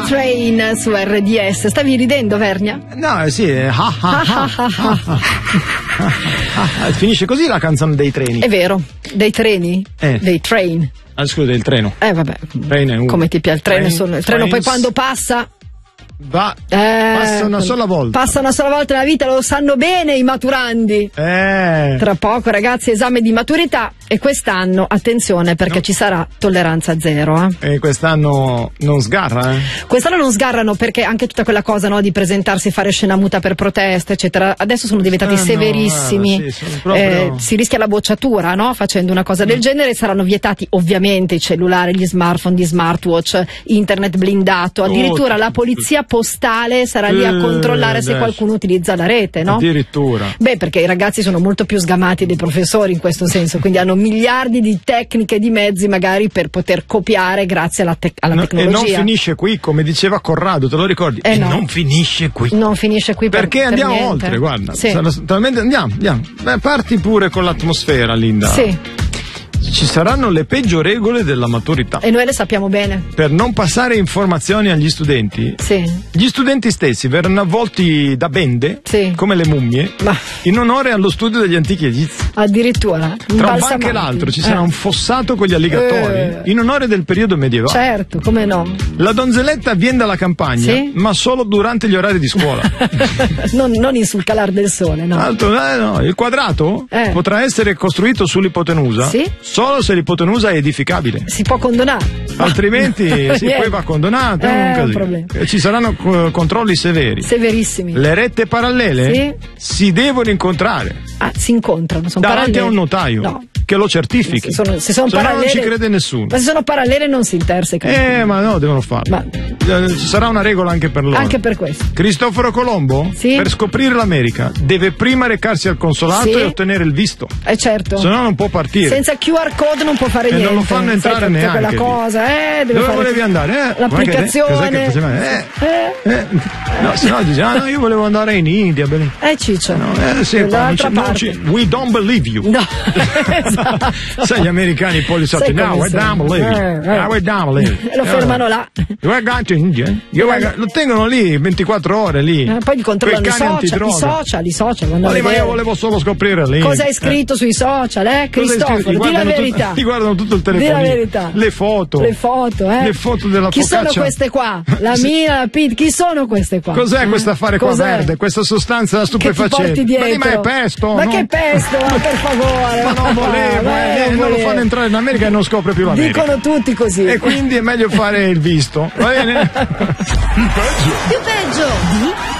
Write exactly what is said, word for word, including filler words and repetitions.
Train su R D S. Stavi ridendo, Vernia? No, eh, sì. Eh, ah, ah, ah, ah, ah, ah, finisce così la canzone dei treni. È vero, dei treni? Eh. Dei train. Ah, scusa, del treno. Eh, vabbè. Train è un... Come ti piace il treno? Train, Sono... Il treno trains. poi quando passa... Va, Eh, passa una sola volta. Passa una sola volta nella vita, lo sanno bene i maturandi. Eh. Tra poco, ragazzi, esame di maturità e quest'anno, attenzione, perché No. ci sarà tolleranza zero. Eh. E quest'anno non sgarra, eh? Quest'anno non sgarrano perché anche tutta quella cosa, no, di presentarsi, fare scena muta per proteste, eccetera, adesso sono diventati Ah, no, severissimi. guarda, sì, sono proprio- Eh, si rischia la bocciatura, no? Facendo una cosa del genere. Saranno vietati ovviamente i cellulari, gli smartphone, gli smartwatch, internet blindato, addirittura Oh, la polizia postale sarà lì a eh, controllare se adesso. qualcuno utilizza la rete, no? Addirittura. Beh, perché i ragazzi sono molto più sgamati dei professori in questo senso, quindi hanno miliardi di tecniche e di mezzi magari per poter copiare grazie alla, tec- alla No, e tecnologia. non finisce qui, come diceva Corrado, te lo ricordi? Eh, e no. non finisce qui. Non finisce qui per, Perché per andiamo niente. oltre, guarda. Sì. Sarà talmente- andiamo, andiamo. Beh, parti pure con l'atmosfera, Linda. Sì, Ci saranno le peggio regole della maturità. e noi le sappiamo bene. Per non passare informazioni agli studenti, Sì. gli studenti stessi verranno avvolti da bende, Sì. come le mummie, Ma in onore allo studio degli antichi egizi. addirittura. Tra un banco imbalsamati. e l'altro ci Eh. sarà un fossato con gli alligatori, Eh. in onore del periodo medievale. Certo, come no? La donzelletta viene dalla campagna, Sì. ma solo durante gli orari di scuola. non, non in sul calar del sole, no. Altro, eh, no, il quadrato Eh. potrà essere costruito sull'ipotenusa Sì. solo se l'ipotenusa è edificabile. Si può condonare. Altrimenti sì, Niente. poi va condonato. Eh, è un è un casino. problema. E ci saranno eh, controlli severi. Severissimi. Le rette parallele Sì. si devono incontrare Ah, si incontrano, sono davanti parallele. a un notaio No. che lo certifichi. Se sono, se sono Se no non parallele, ci crede nessuno. Ma se sono parallele non si intersecano. Eh, ma no, devono farlo. Ma- Eh, Ci sarà una regola anche per loro. Anche per questo. Cristoforo Colombo, Sì. per scoprire l'America, deve prima recarsi al consolato Sì. e ottenere il visto. Eh certo. Se no non può partire. Senza Q R code non può fare E non niente. lo fanno entrare Sai, tutta neanche quella lì. cosa, eh, deve Dove fare volevi andare? Eh? l'applicazione. Cos'è che faceva? Eh, Eh, eh. No, se no dice, ah no, io volevo andare in India. bene. eh, Ciccio. No, eh, sì, qua non dall'altra ci- non parte. ci- we don't believe you. No, esatto. Sai gli americani poliziotti, Sai no, come we sono. don't believe you. Eh, eh. No, we don't believe you. E lo fermano là. You are going to India? You are go- lo tengono lì ventiquattro ore lì. Eh, poi gli controllano i Quei cani social, i antidroga. social, i social. vanno a Ma lì, ma vedere. io volevo solo scoprire lì. Cosa hai Eh. scritto sui social, eh? Cosa hai scritto? Cristoforo, Ti di la guardano tut- verità. Ti guardano tutto il Di la telefonino. verità. Le foto. Le foto, eh? Le foto della Chi sono focaccia. queste qua? La Sì. mia, la Pete, chi sono queste qua? Cos'è Eh? questo affare qua Cos'è? verde? Questa sostanza Che ti stupefacente? porti dietro? Ma, lì, ma è pesto? Ma no? che pesto? Ma per favore. Ma non volevo, Ah, eh, non non lo volevo. fanno entrare in America e non scopre più l'America. Dicono tutti così. E quindi è meglio fare il visto, va bene? Più peggio di